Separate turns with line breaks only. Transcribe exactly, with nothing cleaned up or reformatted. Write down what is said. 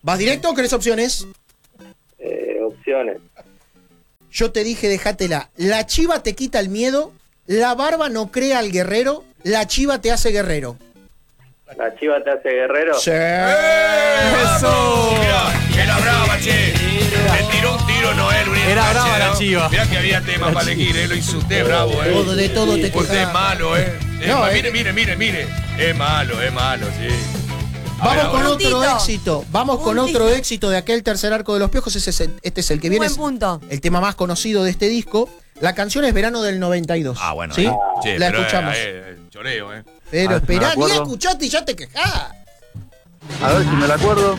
¿Vas directo o querés opciones?
Eh, opciones.
Yo te dije, déjatela. La chiva te quita el miedo, la barba no crea al guerrero, la chiva te hace guerrero.
¿La chiva te hace guerrero?
Sí.
¡Eso! Mirá, era brava, che. Le tiró un tiro Noel. Un
Era brava la chiva.
Mirá que había temas para elegir, eh. Lo hizo usted, bravo, eh.
Todo, de todo te
Usted es
quejas.
malo, eh. Es
No,
ma-
eh.
Mire, mire, mire, mire. Es malo, es malo, sí. A ver,
Vamos con
ahora.
otro
Puntito.
éxito. Vamos con
Puntito.
otro éxito de aquel tercer arco de los piojos. Ese es el- este es el que viene.
Buen
es
punto.
el tema más conocido de este disco. La canción es Verano del noventa y dos.
Ah, bueno.
¿Sí?
eh. Che,
La
pero,
escuchamos.
eh, eh, choreo, eh.
Pero
Ah,
esperá,
me
ni
acuerdo.
escuchaste y ya te quejás.
A ver si me la acuerdo.